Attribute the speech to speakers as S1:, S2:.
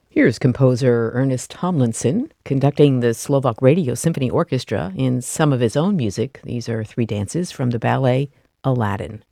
S1: Here's composer Ernest Tomlinson conducting the Slovak Radio Symphony Orchestra in some of his own music. These are three dances from the ballet Aladdin.